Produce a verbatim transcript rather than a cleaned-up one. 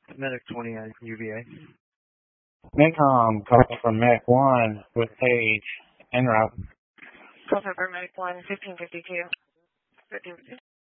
Medic twenty on U V A. Midcom, call from Medic one with Page, en route. Call for Medic one, fifteen fifty-two.